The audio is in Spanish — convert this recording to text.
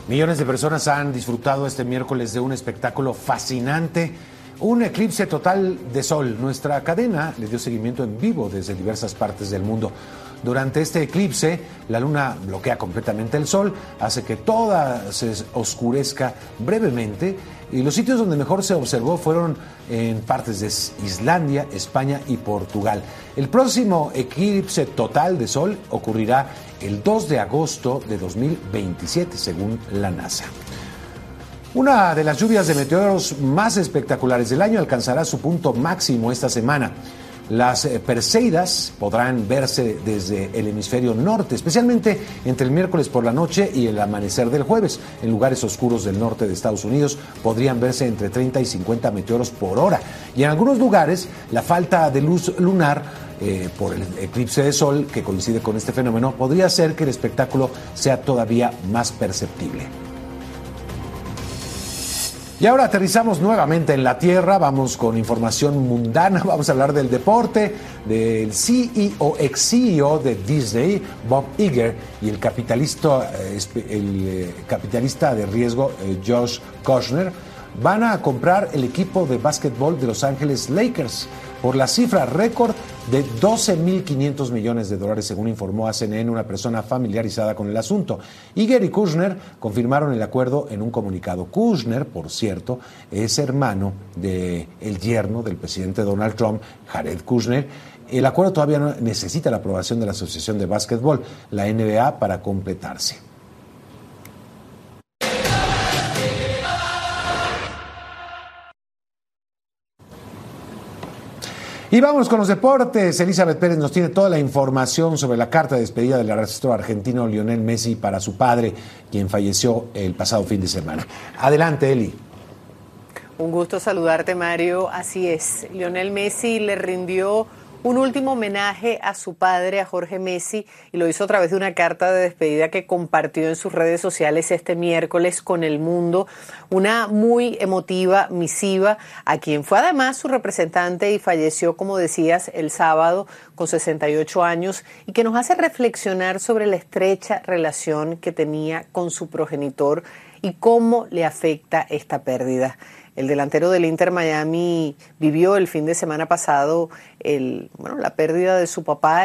Millones de personas han disfrutado este miércoles de un espectáculo fascinante, un eclipse total de sol. Nuestra cadena le dio seguimiento en vivo desde diversas partes del mundo. Durante este eclipse, la luna bloquea completamente el sol, hace que todo se oscurezca brevemente, y los sitios donde mejor se observó fueron en partes de Islandia, España y Portugal. El próximo eclipse total de sol ocurrirá el 2 de agosto de 2027, según la NASA. Una de las lluvias de meteoros más espectaculares del año alcanzará su punto máximo esta semana. Las Perseidas podrán verse desde el hemisferio norte, especialmente entre el miércoles por la noche y el amanecer del jueves. En lugares oscuros del norte de Estados Unidos podrían verse entre 30 y 50 meteoros por hora. Y en algunos lugares, la falta de luz lunar por el eclipse de sol que coincide con este fenómeno podría hacer que el espectáculo sea todavía más perceptible. Y ahora aterrizamos nuevamente en la Tierra, vamos con información mundana, vamos a hablar del deporte, del CEO, ex-CEO de Disney, Bob Iger, y el capitalista de riesgo, Josh Kushner, van a comprar el equipo de básquetbol de Los Ángeles Lakers por la cifra récord de $12.500 millones, según informó a CNN una persona familiarizada con el asunto. Iger y Kushner confirmaron el acuerdo en un comunicado. Kushner, por cierto, es hermano del yerno del presidente Donald Trump, Jared Kushner. El acuerdo todavía no necesita la aprobación de la Asociación de Básquetbol, la NBA, para completarse. Y vamos con los deportes. Elizabeth Pérez nos tiene toda la información sobre la carta de despedida del artista argentino Lionel Messi para su padre, quien falleció el pasado fin de semana. Adelante, Eli. Un gusto saludarte, Mario. Así es, Lionel Messi le rindió un último homenaje a su padre, a Jorge Messi, y lo hizo a través de una carta de despedida que compartió en sus redes sociales este miércoles con el mundo. Una muy emotiva misiva, a quien fue además su representante y falleció, como decías, el sábado con 68 años, y que nos hace reflexionar sobre la estrecha relación que tenía con su progenitor y cómo le afecta esta pérdida. El delantero del Inter Miami vivió el fin de semana pasado la pérdida de su papá